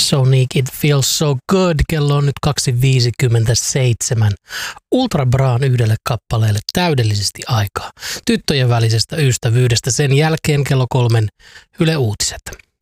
Sonic It Feels So Good. Kello on nyt 2.57. Ultra Braan yhdelle kappaleelle täydellisesti aikaa. Tyttöjen välisestä ystävyydestä. Sen jälkeen kello 3 Yle Uutiset.